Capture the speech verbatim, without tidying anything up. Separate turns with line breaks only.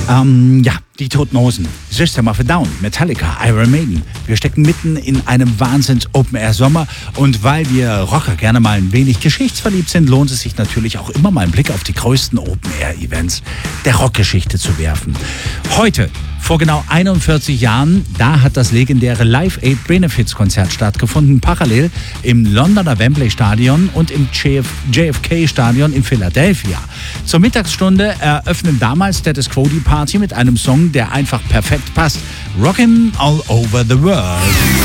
Ähm, ja, die Toten Hosen, System of a Down, Metallica, Iron Maiden. Wir stecken mitten in einem Wahnsinns-Open-Air-Sommer und weil wir Rocker gerne mal ein wenig geschichtsverliebt sind, lohnt es sich natürlich auch immer mal einen Blick auf die größten Open-Air-Events der Rockgeschichte zu werfen. Heute, vor genau einundvierzig Jahren, da hat das legendäre Live Aid Benefits-Konzert stattgefunden, parallel im Londoner Wembley Stadion und im J F K Stadion in Philadelphia. Zur Mittagsstunde eröffnen damals Status Quo die Party mit einem Song, der einfach perfekt passt. Rockin' All Over the World.